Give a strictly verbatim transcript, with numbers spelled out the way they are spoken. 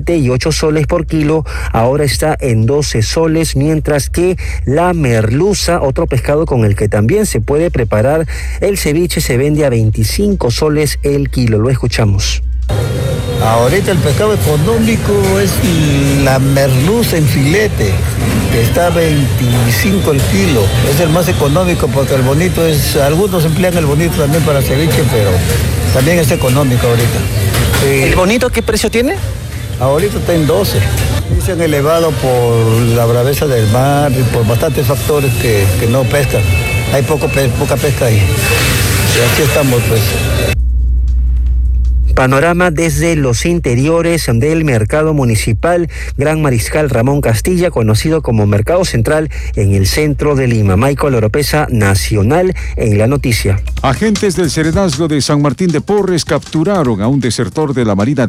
siete y ocho soles por kilo, ahora está en doce soles, mientras que la merluza, otro pescado con el que también se puede preparar el ceviche, se vende a veinticinco soles el kilo. Lo escuchamos. Ahorita el pescado económico es la merluza en filete, que está a veinticinco el kilo. Es el más económico porque el bonito es, algunos emplean el bonito también para ceviche, pero también es económico ahorita. ¿El bonito qué precio tiene? Ahorita está en doce. Se han elevado por la braveza del mar y por bastantes factores que, que no pescan. Hay poco, poca pesca ahí. Y así estamos, pues. Panorama desde los interiores del mercado municipal Gran Mariscal Ramón Castilla, conocido como Mercado Central, en el centro de Lima. Michael Oropesa, Nacional, en la noticia. Agentes del Serenazgo de San Martín de Porres capturaron a un desertor de la Marina